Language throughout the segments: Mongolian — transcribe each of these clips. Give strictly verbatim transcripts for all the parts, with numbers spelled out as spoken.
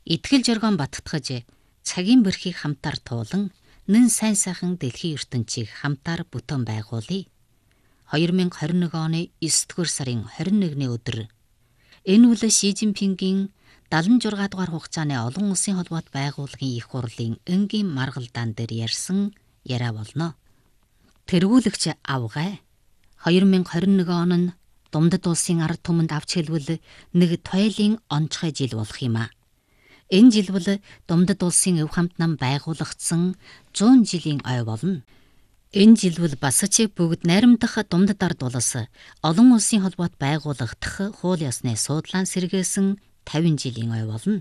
Итгэл жоргон баттгаж цагийн бэрхийг хамтаар туулан нэн сайн сайхан дэлхийн ертөнцийг хамтаар бүтэн байгуулъя. хоёр мянга двадцать нэг оны есдүгээр сарын двадцать нэгний өдөр энэ үл Ши Жинпингийн дагалан зургаан дугаар хугацааны олон улсын холбоот байгууллагын их хурлын энгийн маргалдаан дээр ярьсан яриа болно. Тэргүүлэгч авгай хоёр мянга двадцать нэг он нь Думдад улсын ард түмэнд авч хэлбэл нэг туйлын онцгой жил болох юм а. Энэ жил бол Думдад улсын өв хамт нам байгуулагдсан зуун жилийн ой болно. Энэ жил бол бас ч бүгд найрамдах Думдад ард улс олон улсын холбоот байгуулагдах хууль ёсны суудлаан сэргээсэн пятьдесят жилийн ой болно.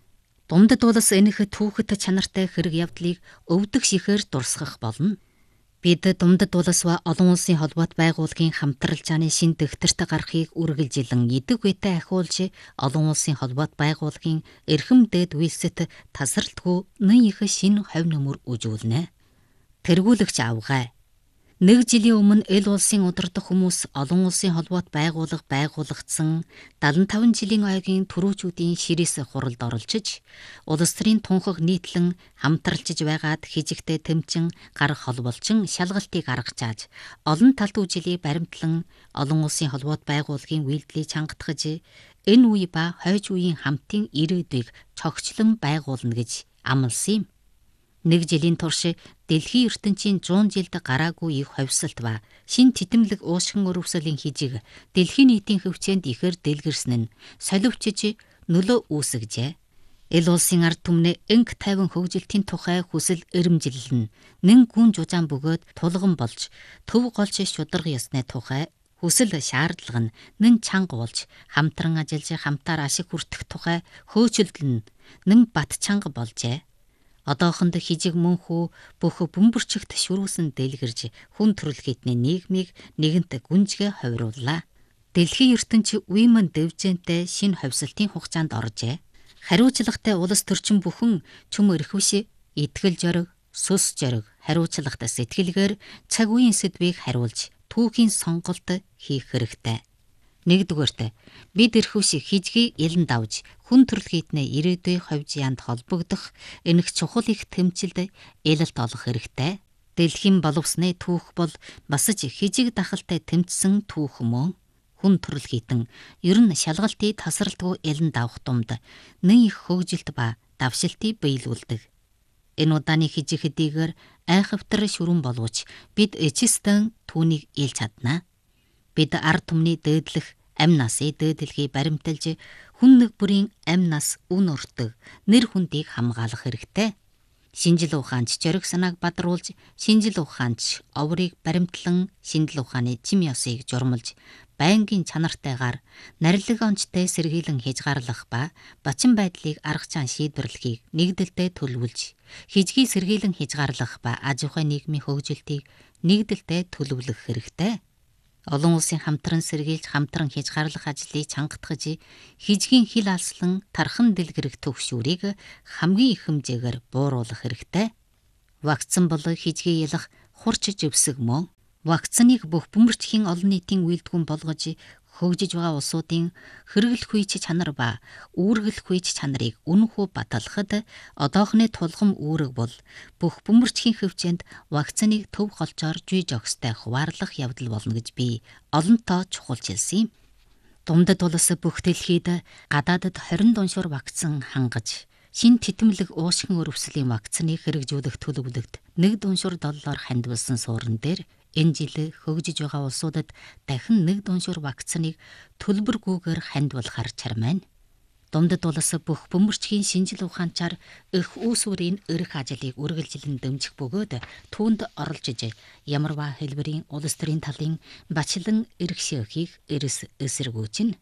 Думдад улс энэх түүхэд чанартай хэрэг явдлыг өвдөг шихээр дурсгах болно. Бид Думдад улс ба олон улсын холбоот байгууллагын хамтралжааны шин дэвтэрт гарахыг үргэлжилэн идэг үедээ ахиулж олон улсын холбоот байгууллагын эрхэм дээд үйлсэд тасралтгүй нэн их шин ховь нөмөр үжүүлнэ. Тэргүүлэгч авгай. Нэг жилийн өмнө эл улсын удирдах хүмүүс олон улсын холбоот байгууллага байгуулагдсан дагалан таван жилийн ойгийн төрүүчүүдийн ширээс хуралд оролцож, улс төрийн тунхаг нийтлэн хамтралчж байгаад хижигтэй тэмцэн гарах холболчин шалгалтыг гаргачааж, олон талт үжилийг баримтлан олон улсын холбоот байгууллагын үйлдэлийг чангатгаж, энэ үе ба хойж үеийн хамтын ирээдүйг цогцлон байгуулна гэж амласан юм. Нэг жилийн турш дэлхийн ертөнцийн зуун жилд гараагүй их ховсолт ба шин титэмлэг уушгин өрөвсөлийн хижиг дэлхийн нийтийн хөвчөөнд ихээр дэлгэрсэн нь соливчж нөлөө үүсгэжээ. Эл улсын ард түмнээ энх тайван хөгжилтийн тухай хүсэл эрэмжлэл нь нэн гүн жужаан бөгөөд тулган болж төв голч шударга ёсны тухай хүсэл шаардлага нь нэн чанга болж хамтран ажиллаж хамтаар ашиг хүртэх тухай хөөцөлдөл нь нэн бат чанга болжээ. Одоохонд хижиг мөнхүү бүх бөмбөрчигт шүрүүсэн дэлгэрж хүн төрөлхийдний нийгмийг нэгэнт гүнжгэ ховирууллаа. Дэлхийн ертөнцийн үемэн дэвжэнтэй шин ховсолтын хугацаанд оржээ. Хариуцлагатай улс төрчин бүхэн чүм эрхвш итгэл жориг, сүс жориг, хариуцлагатай сэтгэлгээр цаг үеийн сэдвийг хариулж түүхийн сонголт хийх хэрэгтэй. Нэгдүгээрт бид эрхвш хижгийг ялан давж хүн төрөлхийдний ирээдүй ховж янд холбогдох энэх чухал их тэмцэлд ялалт олох хэрэгтэй. Дэлхийн боловсны түүх бол бас ч хижиг дахалтай тэмцсэн түүх мөн. Хүн төрөлхийдэн ер нь шалгалтыг тасралтгүй ялан давах тумд нэн их хөгжилт ба давшилтыг биелүүлдэг. Энэ удааны хижиг хэдийгээр айхавтар шүрэн боловч бид эцэстэн түүнийг илж чаднаа. Бид ард түмний дээдлэх амь насын дээдлэгийг баримталж хүн нэг бүрийн амь нас үн өртөг нэр хүндийг хамгаалах хэрэгтэй. Шинжил ухаанч жориг санааг бадруулж, шинжил ухаанч оврыг баримтлан шинжил ухааны чим ёсыг журмалж, байнгын чанартайгаар нарилэг онцтой сэргийлэн хязгаарлах ба бачин байдлыг аргачаан шийдвэрлэхийг нэгдэлтэй төлөвлөж, хижгийг сэргийлэн хязгаарлах ба аж ахуйн нийгмийн хөгжилтийг нэгдэлтэй төлөвлөх хэрэгтэй. Олон улсын хамтран сэргийлж хамтран хязгаарлах ажлыг чангатгаж, хижгийн хил алслан тархан дэлгэрэх төгшүүрийг хамгийн их хэмжээгээр бууруулах хэрэгтэй. Вакцин бол хижгийг ялах хурч живсэг мөн. Вакциныг бүх бөмбөрчхийн олон нийтийн үйлдвэрн болгож хөгжиж байгаа улсуудын хэрэглэх үйч чанар ба үүргэлэх үйч чанарыг үнэхүү баталахад одоохны тулгам үүрэг бол бүх бөмбөрчхийн хөвчөнд вакциныг төв голчоор жүй жогстой хуваарлах явдал болно гэж би олонтоо чухалчилсан юм. Думдад улс бүх дэлхийд гадаадд хорин дуншуур вакцин хангаж шин титэмлэг уушгин өрөвслийн вакциныг хэрэгжүүлэх төлөвлөгт нэг дуншуур доллар хандвалсан суурин дээр энэ жил хөгжиж байгаа улсуудад дахин нэг дуншуур вакциныг төлбөргүйгээр хандвалахар чармайна. Думдад улс бүх бөмбөрчхийн шинжил ухаанчаар их үүсвэрийн эрх ажлыг үргэлжлэн дэмжих бөгөөд түүнд оролцож ямарваа хэлбэрийн улс төрийн талын бачлан эрх шийхийг эрс эсэргүүцнэ.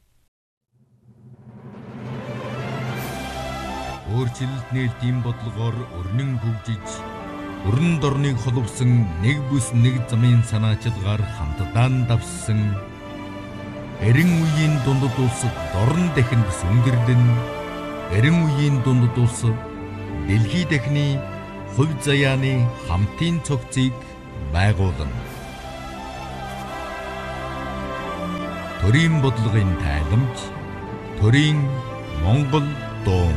Өөрчлөлт нээлтийн бодлогоор өрнөн хөгжиж, өрн дорныг холбосон нэг бүс нэг замын санаачилгаар хамтдаа давссан эрен үеийн дундад улс дорн дахинд сүндэрлэн эрен үеийн дундад улс дэлхий дахины хувь заяаны хамтын цогцыг байгуулна. Төрийн бодлогын тайламж, төрийн Монгол дуу